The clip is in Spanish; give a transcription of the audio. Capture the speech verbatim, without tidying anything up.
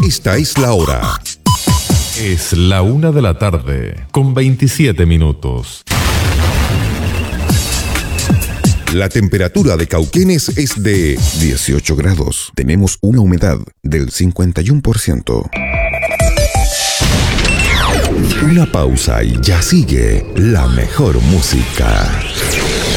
Esta es la hora. Es la una de la tarde, con veintisiete minutos. La temperatura de Cauquenes es de dieciocho grados. Tenemos una humedad del cincuenta y uno por ciento. Una pausa y ya sigue la mejor música.